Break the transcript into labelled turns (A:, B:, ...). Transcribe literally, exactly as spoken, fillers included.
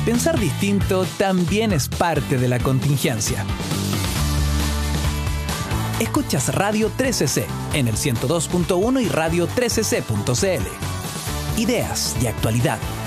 A: Pensar distinto también es parte de la contingencia. Escuchas Radio trece ce en el ciento dos punto uno y radio trece ce punto ce ele. Ideas y actualidad